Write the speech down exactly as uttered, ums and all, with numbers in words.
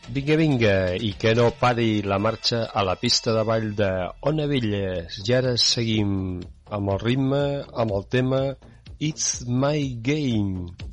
Vinga, vinga, i que no pari la marxa a la pista de ball de Ona Velles. I ara seguim amb el ritme, amb el tema It's My Game.